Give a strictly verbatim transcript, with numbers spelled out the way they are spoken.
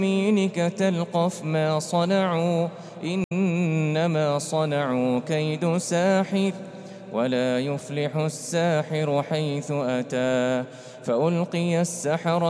يمينك تلقف ما صنعوا إنما صنعوا كيد ساحر ولا يفلح الساحر حيث أتى فألقي السحرة